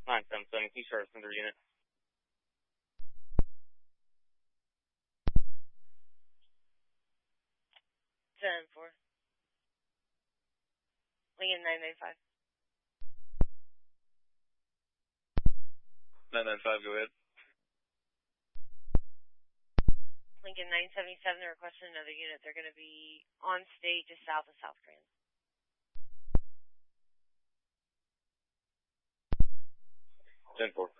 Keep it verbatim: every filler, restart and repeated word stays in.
nine seven seven, can you start a center unit? ten four. Lincoln nine nine five. nine nine five, go ahead. Lincoln nine seventy-seven, they're requesting another unit. They're going to be on stage just south of South Grand. ten four.